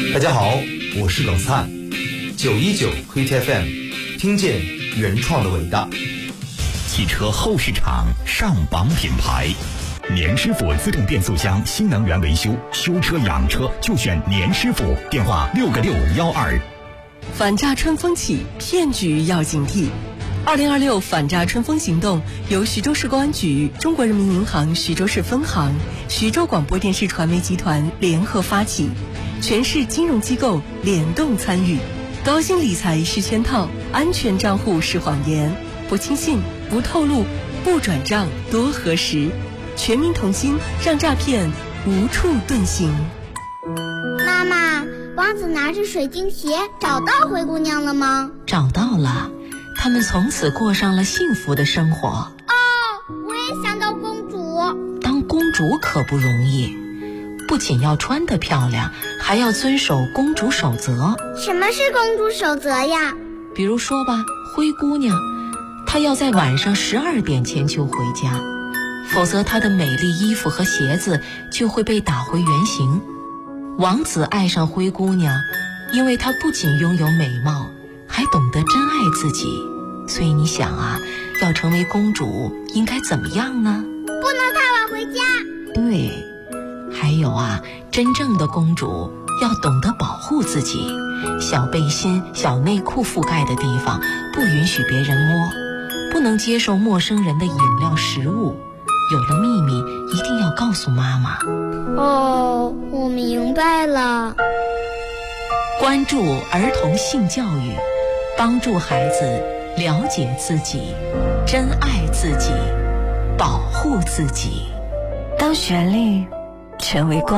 大家好，我是冷灿，919 Hit FM， 听见原创的伟大。 汽车后市场上榜品牌，年师傅自动变速箱新能源维修，修车养车就选年师傅，电话6个612。 反诈春风起，骗局要警惕。2026反诈春风行动由徐州市公安局、中国人民银行徐州市分行、徐州广播电视传媒集团联合发起，全市金融机构联动参与。高薪理财是圈套，安全账户是谎言，不轻信，不透露，不转账，多核实。全民同心，让诈骗无处遁形。 妈妈，王子拿着水晶鞋找到灰姑娘了吗？ 找到了，他们从此过上了幸福的生活。 哦，我也想当公主。 当公主可不容易，不仅要穿得漂亮，还要遵守公主守则。 什么是公主守则呀？ 比如说吧，灰姑娘，她要在晚上12点前就回家，否则她的美丽衣服和鞋子就会被打回原形。王子爱上灰姑娘，因为她不仅拥有美貌，还懂得珍爱自己。所以你想啊，要成为公主应该怎么样呢？ 不能太晚回家。 对，还有啊，真正的公主要懂得保护自己，小背心、小内裤覆盖的地方不允许别人摸，不能接受陌生人的饮料食物，有了秘密一定要告诉妈妈。 哦，我明白了。 关注儿童性教育，帮助孩子了解自己，珍爱自己，保护自己。 当旋律成为光。